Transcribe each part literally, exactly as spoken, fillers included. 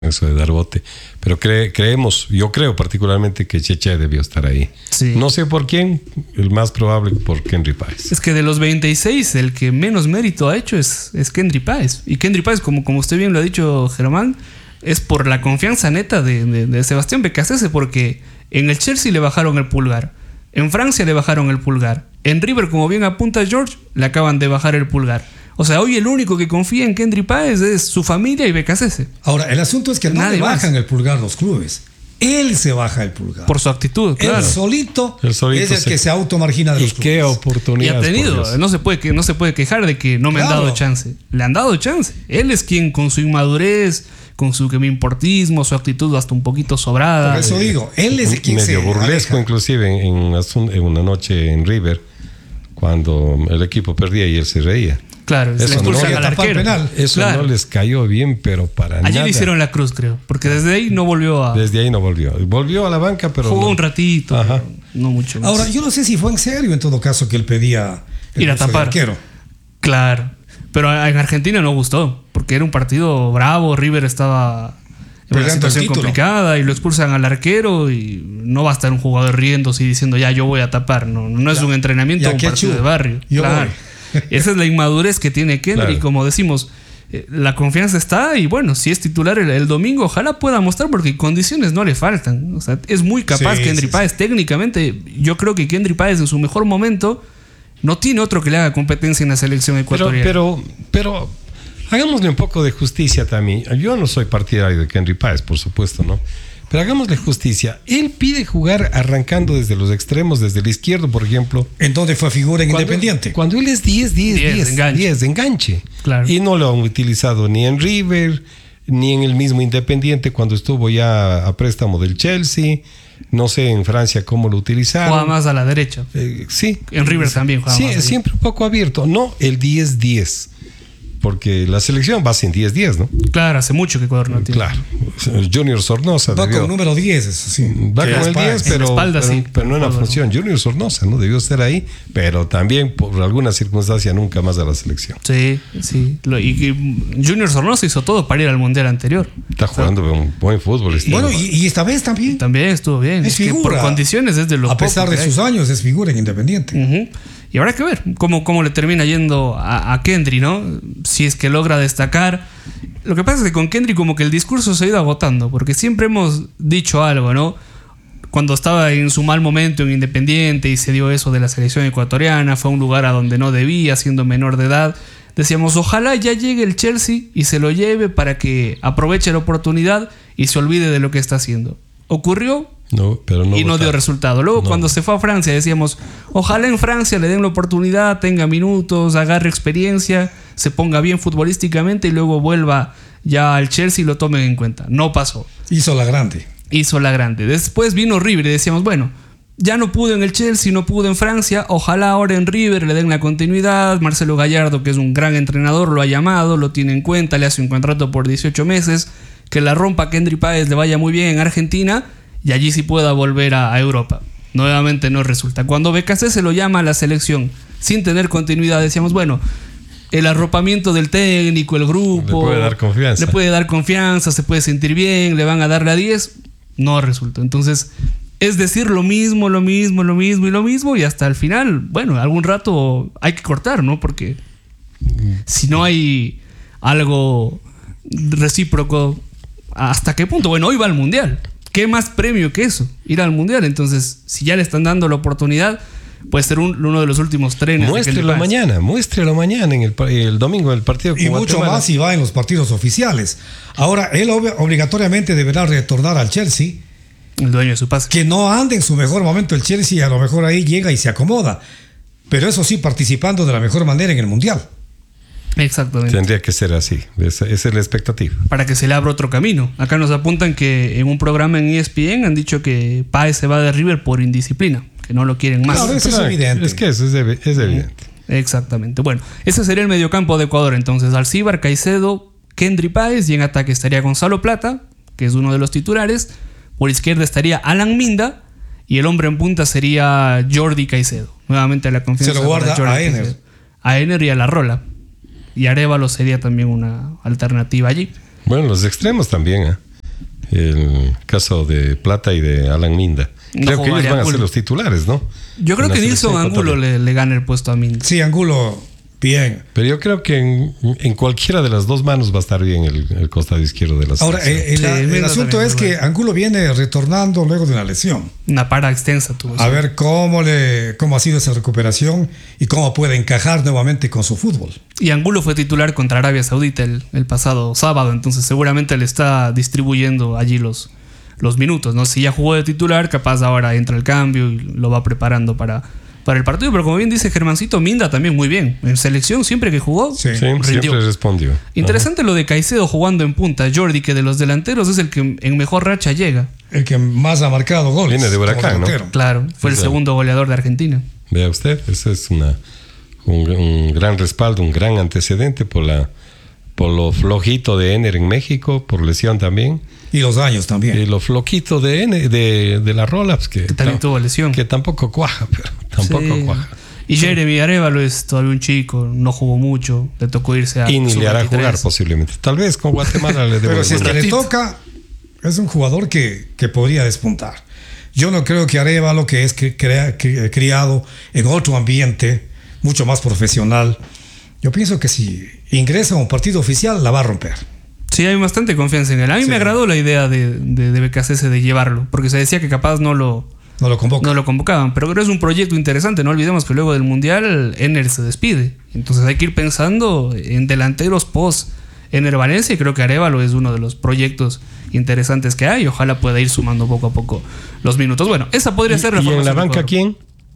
eso de dar bote, pero cre- creemos, yo creo particularmente que Cheche debió estar ahí. Sí. No sé por quién, el más probable por Kendry Páez. Es que de los veintiséis, el que menos mérito ha hecho es, es Kendry Páez. Y Kendry Páez, como, como usted bien lo ha dicho, Germán, es por la confianza neta de, de, de Sebastián Becasese, porque en el Chelsea le bajaron el pulgar, en Francia le bajaron el pulgar, en River, como bien apunta George, le acaban de bajar el pulgar. O sea, hoy el único que confía en Kendry Páez es su familia y Becasese. Ahora, el asunto es que no Nadie le bajan más. el pulgar los clubes. Él se baja el pulgar. Por su actitud, claro. Él solito, El solito es el se- que se automargina de Y los qué clubes. Y oportunidad. ha tenido, no se, puede, que- no se puede quejar de que no me han Claro. dado chance. Le han dado chance. Él es quien con su inmadurez, con su que me importismo, su actitud hasta un poquito sobrada. Por eso digo, él es el quien se Medio burlesco, aleja. inclusive, en, en una, en una noche en River, cuando el equipo perdía y él se reía. Claro, Eso le no expulsan quería al tapar arquero. penal. Eso Claro. no les cayó bien, pero para Allí nada. le hicieron la cruz, creo. Porque desde ahí no volvió a... Desde ahí no volvió. Volvió a la banca, pero Jugó no. un ratito, Ajá. pero no mucho más. Ahora, yo no sé si fue en serio en todo caso que él pedía el Ir a puesto de tapar. arquero. Claro. Pero a- en Argentina no gustó. Porque era un partido bravo. River estaba en una Peleando el situación título. complicada y lo expulsan al arquero y no va a estar un jugador riéndose y diciendo ya yo voy a tapar. No, no es Ya. un entrenamiento, Ya, un qué partido chu. de barrio. Yo Claro. voy. Esa es la inmadurez que tiene Kendry. Claro. Como decimos, eh, la confianza está y bueno, si es titular el, el domingo, ojalá pueda mostrar porque condiciones no le faltan. O sea, es muy capaz Sí, Kendry sí, Páez. Técnicamente, yo creo que Kendry Páez en su mejor momento no tiene otro que le haga competencia en la selección Pero, ecuatoriana. pero, pero, hagámosle un poco de justicia también. Yo no soy partidario de Kendry Páez, por supuesto, ¿no? Pero hagámosle justicia. Él pide jugar arrancando desde los extremos, desde el izquierdo, por ejemplo. En donde fue figura en Cuando- Independiente. Cuando él es diez, diez, diez, diez, enganche. diez de enganche. Claro. Y no lo han utilizado ni en River, ni en el mismo Independiente cuando estuvo ya a préstamo del Chelsea. No sé en Francia cómo lo utilizaron. Juega más a la derecha. Eh, sí. En River también juega Sí, más allí. siempre un poco abierto. No el diez diez. Porque la selección va sin diez diez, ¿no? Claro, hace mucho que Ecuador no tiene. Claro. Junior Sornosa Va debió- con número diez, eso sí. Va Que con es el Páez. diez, En la pero, espalda, pero, sí. pero no en la Bueno. función. Junior Sornosa no debió estar ahí, pero también por alguna circunstancia nunca más a la selección. Sí, sí. Lo- y, y Junior Sornosa hizo todo para ir al Mundial anterior. Está jugando un buen fútbol. este Bueno, año. y, y esta vez también. También estuvo bien. Es que figura. por condiciones es de lo A pesar poco de que sus hay. años, es figura en Independiente. Ujú. Y habrá que ver cómo, cómo le termina yendo a, a Kendry, ¿no? Si es que logra destacar. Lo que pasa es que con Kendry como que el discurso se ha ido agotando, porque siempre hemos dicho algo, ¿no? Cuando estaba en su mal momento en Independiente y se dio eso de la selección ecuatoriana, fue a un lugar a donde no debía, siendo menor de edad. Decíamos, ojalá ya llegue el Chelsea y se lo lleve para que aproveche la oportunidad y se olvide de lo que está haciendo. Ocurrió, No, pero no y no dio votaron. resultado. Luego No. cuando se fue a Francia decíamos, ojalá en Francia le den la oportunidad, tenga minutos, agarre experiencia, se ponga bien futbolísticamente y luego vuelva ya al Chelsea y lo tomen en cuenta. No pasó. Hizo la grande. Hizo la grande. Después vino River y decíamos, bueno, ya no pudo en el Chelsea, no pudo en Francia, ojalá ahora en River le den la continuidad. Marcelo Gallardo, que es un gran entrenador, lo ha llamado, lo tiene en cuenta, le hace un contrato por dieciocho meses, que la rompa Kendry Páez, le vaya muy bien en Argentina y allí sí pueda volver a, a Europa. Nuevamente no resulta. Cuando Becasese se lo llama a la selección sin tener continuidad, decíamos, bueno, el arropamiento del técnico, el grupo, Le puede dar confianza. le puede dar confianza, se puede sentir bien, le van a dar la diez, no resultó. Entonces, es decir lo mismo, lo mismo, lo mismo y lo mismo, y hasta el final, bueno, algún rato hay que cortar, ¿no? Porque si no hay algo recíproco, ¿hasta qué punto? Bueno, hoy va al Mundial. ¿Qué más premio que eso? Ir al Mundial. Entonces, si ya le están dando la oportunidad, puede ser un- uno de los últimos trenes. de Muéstrelo Kendry Páez. mañana, muéstrelo mañana en el, pa- el domingo del partido con Y mucho Guatemala. más si va en los partidos oficiales. Ahora, él ob- obligatoriamente deberá retornar al Chelsea. El dueño de su pase. Que no ande en su mejor momento el Chelsea, a lo mejor ahí llega y se acomoda. Pero eso sí, participando de la mejor manera en el Mundial. Exactamente. Tendría que ser así. Esa, esa es la expectativa. Para que se le abra otro camino. Acá nos apuntan que en un programa en E S P N han dicho que Páez se va de River por indisciplina, que no lo quieren más. Claro, eso es Pero, evidente. Es que eso es, evi- es evidente. Exactamente. Bueno, ese sería el mediocampo de Ecuador. Entonces, Alcíbar, Caicedo, Kendry Páez, y en ataque estaría Gonzalo Plata, que es uno de los titulares. Por izquierda estaría Alan Minda y el hombre en punta sería Jordi Caicedo. Nuevamente la confianza. Se lo guarda para Jordi a Ener. Caicedo. A Ener y a La Rola. Y Arévalo sería también una alternativa allí. Bueno, los extremos también. ¿eh? el caso de Plata y de Alan Minda. No Creo que ellos van a Angulo. ser los titulares, ¿no? Yo creo En la que Nilson selección Angulo ecuatoriana. le, le gana el puesto a Minda. Sí, Angulo, bien. Pero yo creo que en, en cualquiera de las dos manos va a estar bien el, el costado izquierdo de la Ahora, selección. eh, el, Sí, el Minda asunto también, es que bueno. Angulo viene retornando luego de una lesión. Una para extensa tuvo. A sí. ver cómo, le, cómo ha sido esa recuperación y cómo puede encajar nuevamente con su fútbol. Y Angulo fue titular contra Arabia Saudita el, el pasado sábado, entonces seguramente le está distribuyendo allí los, los minutos, ¿no? Si ya jugó de titular, capaz ahora entra el cambio y lo va preparando para, para el partido. Pero como bien dice Germancito, Minda también muy bien. En selección, siempre que jugó, Sí. Sí, rindió. siempre respondió. Interesante lo de Caicedo jugando en punta. Jordi, que de los delanteros es el que en mejor racha llega. El que más ha marcado goles. Viene de Huracán, como ¿no? delantero. Claro, fue el Exacto. segundo goleador de Argentina. Vea usted, ese es una, un, un gran respaldo, un gran antecedente por la por lo flojito de Ener en México, por lesión también, Y los años también. y lo floquito de Ener, de, de la Rollaps, que, Que también tam- tuvo lesión. que tampoco cuaja, pero tampoco Sí. cuaja. Y Jeremy Arevalo es todavía un chico, no jugó mucho, le tocó irse a Y ni sub le hará veintitrés. jugar posiblemente. Tal vez con Guatemala le Pero debo si es que le ratito. toca, es un jugador que, que podría despuntar. Yo no creo que Arevalo, que es que crea- que- criado en otro ambiente, mucho más profesional, yo pienso que si ingresa a un partido oficial, la va a romper. Sí, hay bastante confianza en él. A mí Sí. me agradó la idea de, de, de B K C S de llevarlo, porque se decía que capaz no lo, No lo convoca. no lo convocaban. Pero creo que es un proyecto interesante. No olvidemos que luego del Mundial, Ener se despide. Entonces hay que ir pensando en delanteros post Ener Valencia, y creo que Arevalo es uno de los proyectos interesantes que hay. Ojalá pueda ir sumando poco a poco los minutos. Bueno, esa podría ser la ¿Y en la formación de banca Ecuador. quién?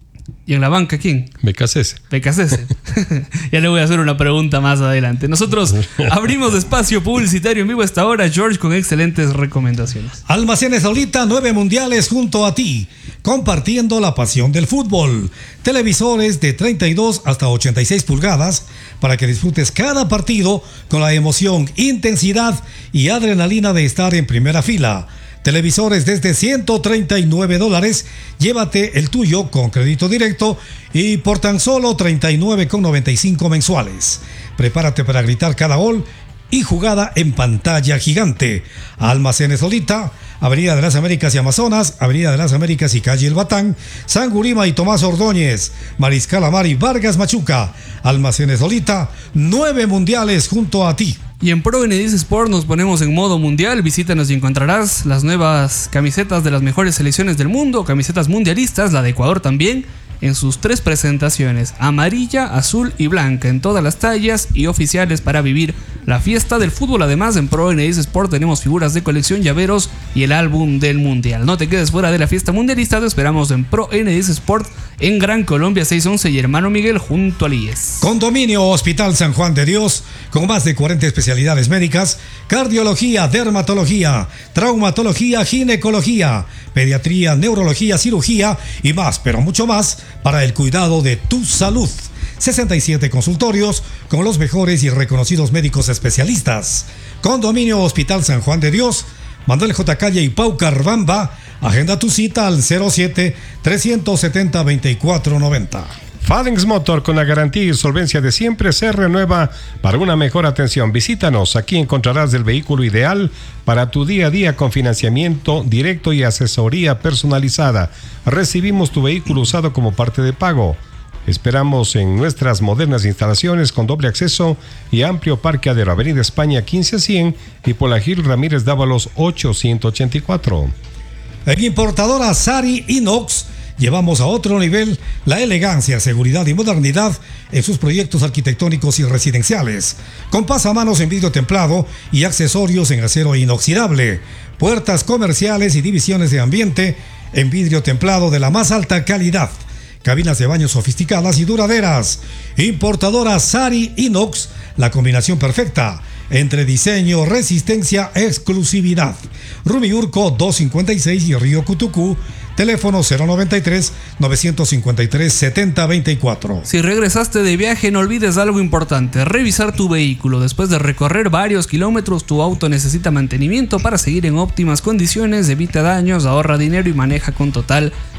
¿Y en la banca quién? B K C S. B K C S. Ya le voy a hacer una pregunta más adelante. Nosotros abrimos espacio publicitario en vivo a esta hora, George, con excelentes recomendaciones. Almacenes Solita, nueve mundiales junto a ti, compartiendo la pasión del fútbol. Televisores de treinta y dos hasta ochenta y seis pulgadas para que disfrutes cada partido con la emoción, intensidad y adrenalina de estar en primera fila. Televisores desde ciento treinta y nueve dólares. Llévate el tuyo con crédito directo y por tan solo treinta y nueve con noventa y cinco mensuales. Prepárate para gritar cada gol y jugada en pantalla gigante. Almacenes Solita, Avenida de las Américas y Amazonas, Avenida de las Américas y Calle El Batán, San Gurima y Tomás Ordóñez, Mariscal Amari Vargas Machuca. Almacenes Solita, nueve mundiales junto a ti. Y en Pro N diez Sport nos ponemos en modo mundial. Visítanos y encontrarás las nuevas camisetas de las mejores selecciones del mundo, camisetas mundialistas, la de Ecuador también, en sus tres presentaciones, amarilla, azul y blanca, en todas las tallas y oficiales para vivir la fiesta del fútbol. Además, en Pro N diez Sport tenemos figuras de colección, llaveros y el álbum del mundial. No te quedes fuera de la fiesta mundialista, te esperamos en Pro N diez Sport en Gran Colombia seiscientos once y Hermano Miguel junto al I E S. Condominio Hospital San Juan de Dios, con más de cuarenta especialidades médicas, cardiología, dermatología, traumatología, ginecología, pediatría, neurología, cirugía y más, pero mucho más para el cuidado de tu salud. sesenta y siete consultorios con los mejores y reconocidos médicos especialistas. Condominio Hospital San Juan de Dios, Manuel J. Calle y Pau Carvamba. Agenda tu cita al cero siete, tres siete cero, veinticuatro noventa. Fadings Motor, con la garantía y solvencia de siempre, se renueva para una mejor atención. Visítanos, aquí encontrarás el vehículo ideal para tu día a día con financiamiento directo y asesoría personalizada. Recibimos tu vehículo usado como parte de pago. Esperamos en nuestras modernas instalaciones con doble acceso y amplio parqueadero. Avenida España quince a cien y por la Gil Ramírez Dávalos ochocientos ochenta y cuatro. En importadora Sari Inox llevamos a otro nivel la elegancia, seguridad y modernidad en sus proyectos arquitectónicos y residenciales, con pasamanos en vidrio templado y accesorios en acero inoxidable, puertas comerciales y divisiones de ambiente en vidrio templado de la más alta calidad, cabinas de baño sofisticadas y duraderas. Importadora Sari Inox, la combinación perfecta entre diseño, resistencia, exclusividad. Rumiurco doscientos cincuenta y seis y Río Cutucú, teléfono cero noventa y tres, novecientos cincuenta y tres, setenta veinticuatro. Si regresaste de viaje, no olvides algo importante: revisar tu vehículo. Después de recorrer varios kilómetros, tu auto necesita mantenimiento para seguir en óptimas condiciones. Evita daños, ahorra dinero y maneja con total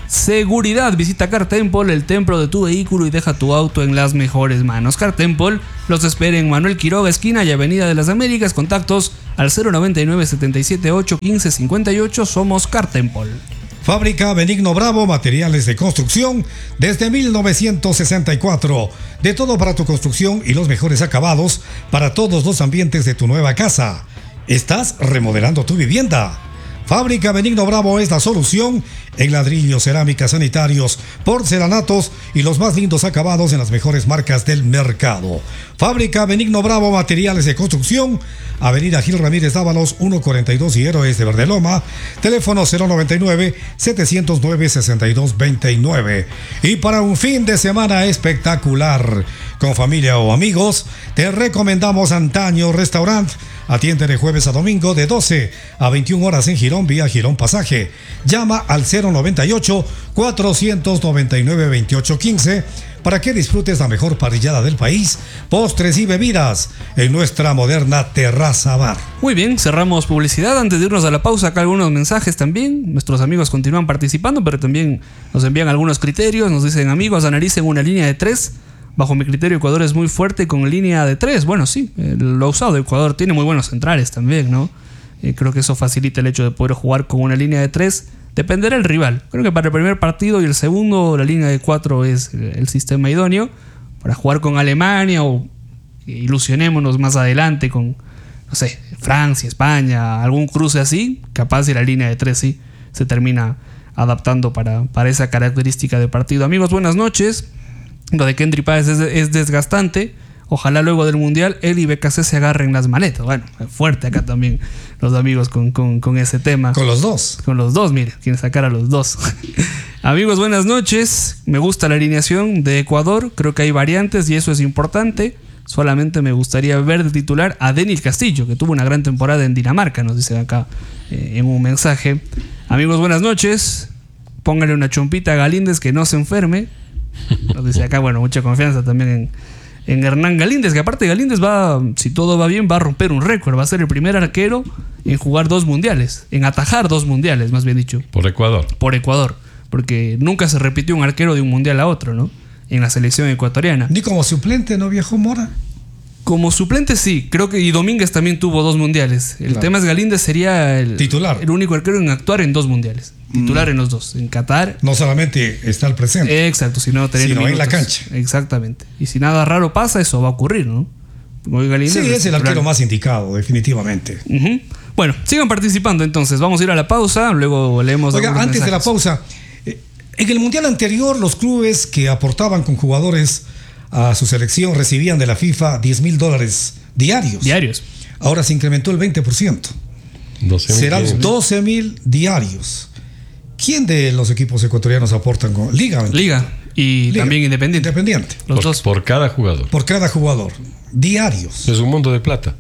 seguridad. Visita Car Temple, el templo de tu vehículo, y deja tu auto en las mejores manos. Car Temple los espera en Manuel Quiroga, esquina y Avenida de las Américas. Contactos al cero noventa y nueve, setenta y siete, ocho, quince, cincuenta y ocho. Somos Car Temple. Fábrica Benigno Bravo, materiales de construcción desde mil novecientos sesenta y cuatro. De todo para tu construcción y los mejores acabados para todos los ambientes de tu nueva casa. ¿Estás remodelando tu vivienda? Fábrica Benigno Bravo es la solución en ladrillos, cerámicas, sanitarios, porcelanatos y los más lindos acabados en las mejores marcas del mercado. Fábrica Benigno Bravo, materiales de construcción, Avenida Gil Ramírez Dávalos, ciento cuarenta y dos y Héroes de Verdeloma, teléfono cero noventa y nueve, setecientos nueve, sesenta y dos veintinueve. Y para un fin de semana espectacular, con familia o amigos, te recomendamos Antaño Restaurant. Atiende de jueves a domingo de doce a veintiuna horas en Girón, vía Girón Pasaje. Llama al cero noventa y ocho, cuatrocientos noventa y nueve, veintiocho quince para que disfrutes la mejor parrillada del país, postres y bebidas en nuestra moderna terraza bar. Muy bien, cerramos publicidad. Antes de irnos a la pausa, acá algunos mensajes también. Nuestros amigos continúan participando, pero también nos envían algunos criterios. Nos dicen: amigos, analicen una línea de tres. Bajo mi criterio, Ecuador es muy fuerte con línea de tres. Bueno, sí, eh, lo ha usado Ecuador. Tiene muy buenos centrales también, ¿no? Eh, creo que eso facilita el hecho de poder jugar con una línea de tres. Dependerá del rival. Creo que para el primer partido y el segundo, la línea de cuatro es el sistema idóneo. Para jugar con Alemania o ilusionémonos más adelante con, no sé, Francia, España, algún cruce así, capaz de la línea de tres sí se termina adaptando para, para esa característica de partido. Amigos, buenas noches. Lo de Kendry Páez es, es desgastante. Ojalá luego del Mundial él y B K C se agarren las maletas. Bueno, fuerte acá también los amigos con, con, con ese tema. Con los dos. Con los dos, mire, quieren sacar a los dos. Amigos, buenas noches. Me gusta la alineación de Ecuador. Creo que hay variantes y eso es importante. Solamente me gustaría ver de titular a Denis Castillo, que tuvo una gran temporada en Dinamarca, nos dicen acá eh, en un mensaje. Amigos, buenas noches. Pónganle una chompita a Galíndez que no se enferme. Nos dice acá, bueno, mucha confianza también en, en Hernán Galíndez, que aparte Galíndez va, si todo va bien, va a romper un récord. Va a ser el primer arquero en jugar dos mundiales, en atajar dos mundiales, más bien dicho. Por Ecuador. Por Ecuador, porque nunca se repitió un arquero de un mundial a otro, ¿no? En la selección ecuatoriana. Ni como suplente, ¿no, viejo Mora? Como suplente sí, creo que y Domínguez también tuvo dos mundiales. El Claro. tema es Galíndez sería el Titular. el único arquero en actuar en dos mundiales. Titular mm. en los dos, en Qatar. No solamente está al presente. Eh, exacto, sino tener Sino minutos. en la cancha. Exactamente. Y si nada raro pasa, eso va a ocurrir, ¿no? Hoy Galíndez Sí, es el titular. arquero más indicado, definitivamente. Uh-huh. Bueno, sigan participando entonces. Vamos a ir a la pausa, luego leemos. Oiga, algunos antes de la mensajes. pausa, eh, en el Mundial anterior los clubes que aportaban con jugadores a su selección recibían de la FIFA diez mil dólares diarios. Diarios. Ahora se incrementó el veinte por ciento. doce mil. Serán doce mil diarios. ¿Quién de los equipos ecuatorianos aportan con Liga? Liga y Liga. también Independiente. Independiente. Los por, dos. por cada jugador. Por cada jugador. Diarios. Es un mundo de plata.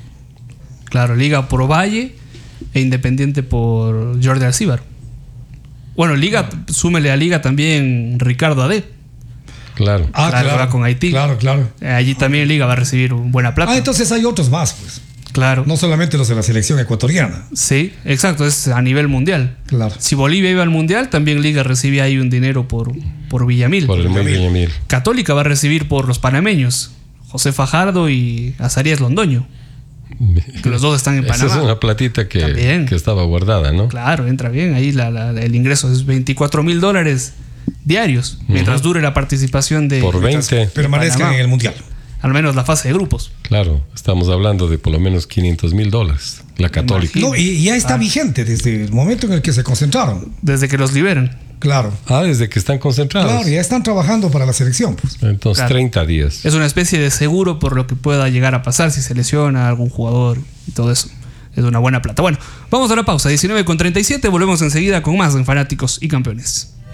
Claro, Liga por Valle e Independiente por Jordi Alcíbar. Bueno, Liga, súmele a Liga también Ricardo Ade. Claro. Ah, Claro, claro. va con Haití. Claro, claro. Eh, Allí también Liga va a recibir buena plata. Ah, entonces hay otros más, pues. Claro. No solamente los de la selección ecuatoriana. Sí, exacto, es a nivel mundial. Claro. Si Bolivia iba al mundial, también Liga recibe ahí un dinero por, por Villamil. Por el muy Villamil. Villamil. Católica va a recibir por los panameños, José Fajardo y Azarías Londoño, que los dos están en Esa Panamá. es una platita que, También. que estaba guardada, ¿no? Claro, entra bien. Ahí la- la- el ingreso es veinticuatro mil dólares diarios, mientras dure la participación de Por veinte. Permanezcan Panamá. en el Mundial. al menos la fase de grupos. Claro, estamos hablando de por lo menos quinientos mil dólares. La Católica. No, y y ya está vigente desde el momento en el que se concentraron. Desde que los liberan. Claro. Ah, desde que están concentrados. Claro, ya están trabajando para la selección. Pues. Entonces, Claro. treinta días. Es una especie de seguro por lo que pueda llegar a pasar si se lesiona algún jugador y todo eso. Es una buena plata. Bueno, vamos a la pausa. diecinueve con treinta y siete. Volvemos enseguida con más en Fanáticos y Campeones.